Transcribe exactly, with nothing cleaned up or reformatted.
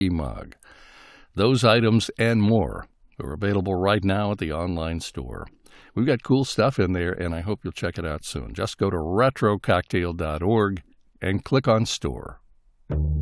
mug. Those items and more are available right now at the online store. We've got cool stuff in there, and I hope you'll check it out soon. Just go to retro cocktail dot org and click on store.